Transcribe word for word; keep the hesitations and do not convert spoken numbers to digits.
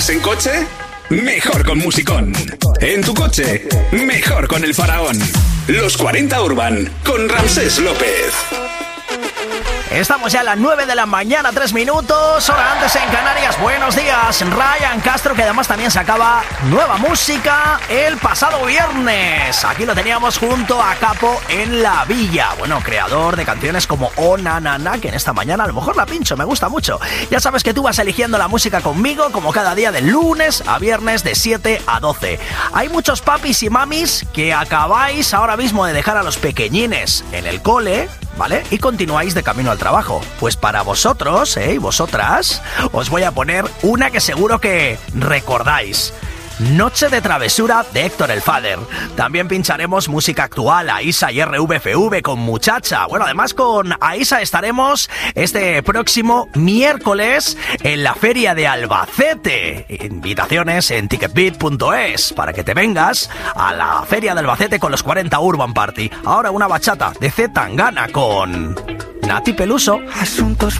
¿Vas en coche? Mejor con Musicón. En tu coche, mejor con El Faraón. Los cuarenta Urban, con Ramsés López. Estamos ya a las nueve de la mañana, tres minutos, hora antes en Canarias. Buenos días, Ryan Castro, que además también sacaba nueva música el pasado viernes. Aquí lo teníamos junto a Capo en La Villa. Bueno, creador de canciones como Oh Na Na Na, que en esta mañana a lo mejor la pincho, me gusta mucho. Ya sabes que tú vas eligiendo la música conmigo, como cada día de lunes a viernes de siete a doce. Hay muchos papis y mamis que acabáis ahora mismo de dejar a los pequeñines en el cole, ¿vale? Y continuáis de camino al trabajo. Pues para vosotros, ¿eh? Y vosotras, os voy a poner una que seguro que recordáis. Noche de travesura de Héctor el Father. También pincharemos música actual, Aisa y R V F V con Muchacha. Bueno, además con Aisa estaremos este próximo miércoles en la Feria de Albacete. Invitaciones en ticketbit punto es para que te vengas a la Feria de Albacete con los cuarenta Urban Party. Ahora una bachata de Z Tangana con Nati Peluso. Asuntos